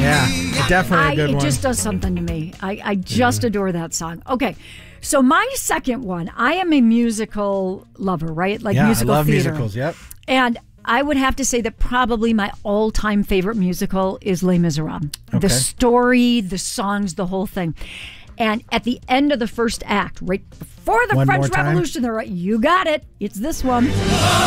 Yeah, definitely a good It one. just does something to me. I just adore that song. Okay, so my second one, I am a musical lover, right? Like musical I love theater. musicals, yep. And I would have to say that probably my all-time favorite musical is Les Miserables. Okay. The story, the songs, the whole thing. And at the end of the first act, right before the One French more time? Revolution, they're like, you got it. It's this one.